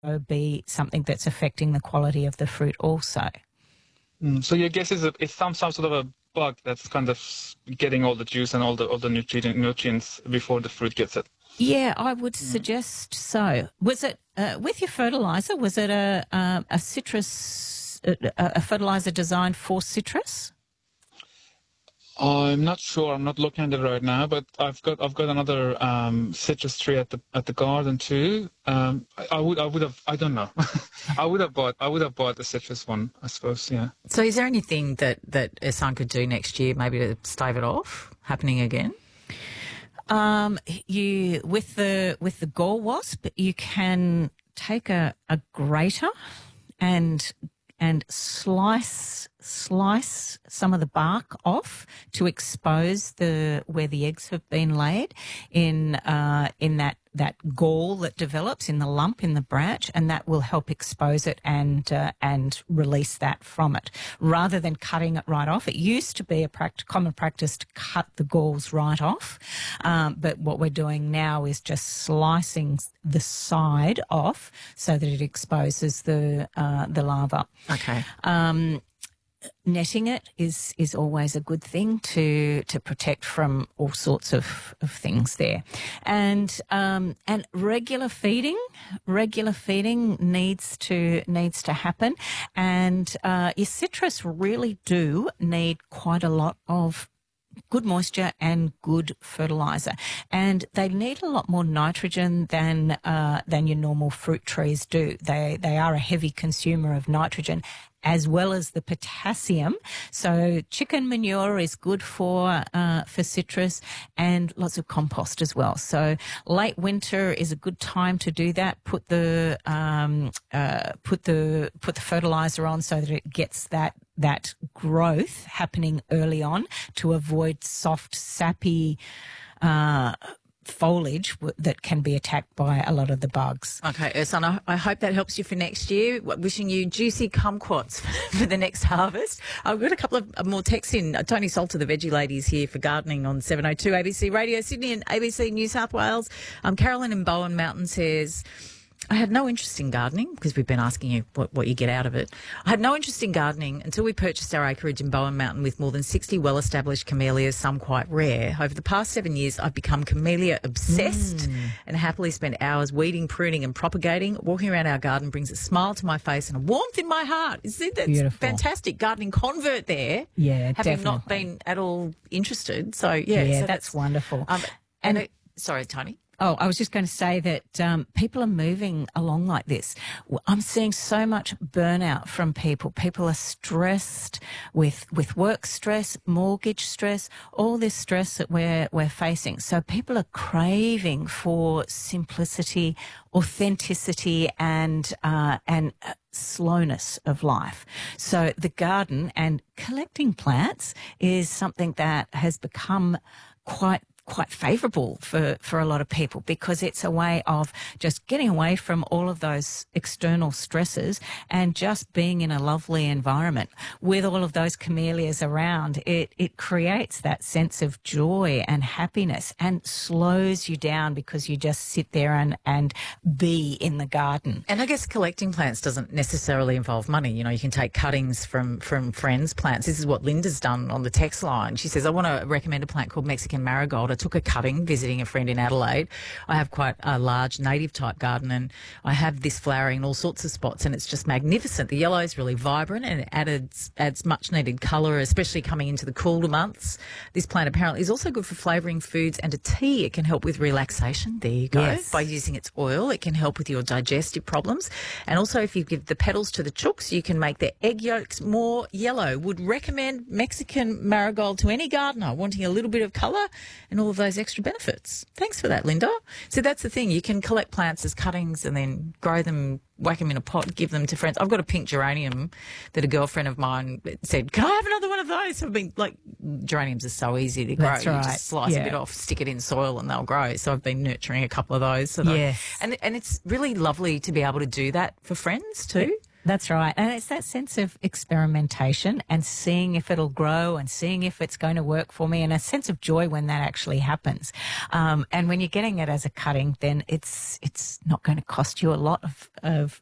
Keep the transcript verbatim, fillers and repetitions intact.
be something that's affecting the quality of the fruit also. Mm, so your guess is that it's some, some sort of a bug that's kind of getting all the juice and all the all the nutrient, nutrients before the fruit gets it. Yeah, I would suggest so. Was it uh, with your fertilizer? Was it a um, a citrus a, a fertilizer designed for citrus? I'm not sure. I'm not looking at it right now, but I've got I've got another um, citrus tree at the at the garden too. Um, I, I would I would have I don't know. I would have bought I would have bought the citrus one, I suppose. Yeah. So, is there anything that that Ehsan could do next year, maybe to stave it off happening again? Um, you with the with the gall wasp, you can take a, a grater and and slice slice some of the bark off to expose the where the eggs have been laid in uh, in that that gall that develops in the lump in the branch, and that will help expose it and uh, and release that from it, rather than cutting it right off. It used to be a pract- common practice to cut the galls right off, um, but what we're doing now is just slicing the side off so that it exposes the uh, the larva. Okay. Um, Netting it is is always a good thing to to protect from all sorts of, of things there, and um, and regular feeding, regular feeding needs to needs to happen, and uh, your citrus really do need quite a lot of good moisture and good fertilizer, and they need a lot more nitrogen than uh, than your normal fruit trees do. They they are a heavy consumer of nitrogen, as well as the potassium. So chicken manure is good for uh, for citrus, and lots of compost as well. So late winter is a good time to do that. Put the um, uh, put the put the fertilizer on so that it gets that that growth happening early on, to avoid soft, sappy uh foliage w- that can be attacked by a lot of the bugs. Okay, Ehsan, I, I hope that helps you for next year. W- Wishing you juicy kumquats for the next harvest. I've got a couple of more texts in. Uh, Tony Salter, the veggie lady, is here for gardening on seven oh two A B C Radio Sydney and A B C New South Wales. Um, Carolyn in Bowen Mountain says, I had no interest in gardening, because we've been asking you what, what you get out of it. I had no interest in gardening until we purchased our acreage in Bowen Mountain with more than sixty well-established camellias, some quite rare. Over the past seven years, I've become camellia obsessed mm. and happily spend hours weeding, pruning and propagating. Walking around our garden brings a smile to my face and a warmth in my heart. Isn't that Beautiful. Fantastic gardening convert there? Yeah, having definitely. not been at all interested. So, yeah. Yeah, so that's, that's wonderful. Um, and, and it, sorry, Tony. Oh, I was just going to say that um, people are moving along like this. I'm seeing so much burnout from people. People are stressed with with work stress, mortgage stress, all this stress that we're we're facing. So people are craving for simplicity, authenticity, and uh, and uh, slowness of life. So the garden and collecting plants is something that has become quite quite favourable for, for a lot of people, because it's a way of just getting away from all of those external stresses and just being in a lovely environment with all of those camellias around. It it creates that sense of joy and happiness and slows you down, because you just sit there and, and be in the garden. And I guess collecting plants doesn't necessarily involve money. You know, you can take cuttings from, from friends' plants. This is what Linda's done on the text line. She says, I want to recommend a plant called Mexican marigold. I took a cutting visiting a friend in Adelaide. I have quite a large native type garden, and I have this flowering in all sorts of spots, and it's just magnificent. The yellow is really vibrant, and it adds, adds much needed colour, especially coming into the cooler months. This plant apparently is also good for flavouring foods and a tea. It can help with relaxation. There you go. Yes. By using its oil, it can help with your digestive problems. And also, if you give the petals to the chooks, you can make their egg yolks more yellow. Would recommend Mexican marigold to any gardener wanting a little bit of colour and all of those extra benefits. Thanks for that, Linda. So that's the thing. You can collect plants as cuttings and then grow them, whack them in a pot, give them to friends. I've got a pink geranium that a girlfriend of mine said, can I have another one of those? So I've been like, geraniums are so easy to grow. That's right. You just slice Yeah. a bit off, stick it in soil and they'll grow. So I've been nurturing a couple of those. So that- Yes. And, and it's really lovely to be able to do that for friends too. That's right. And it's that sense of experimentation and seeing if it'll grow and seeing if it's going to work for me, and a sense of joy when that actually happens. Um, and when you're getting it as a cutting, then it's it's not going to cost you a lot of, of